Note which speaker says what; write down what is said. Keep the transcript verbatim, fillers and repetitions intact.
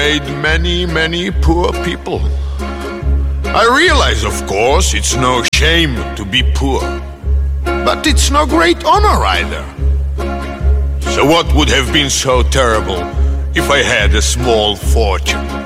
Speaker 1: made many, many poor people. I realize, of course, it's no shame to be poor, but it's no great honor either. So what would have been so terrible if I had a small fortune?